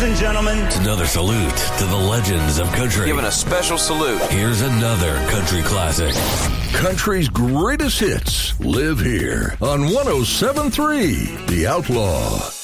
and gentlemen. It's another salute to the legends of country. Giving a special salute. Here's another country classic. Country's greatest hits live here on 107.3 The Outlaw.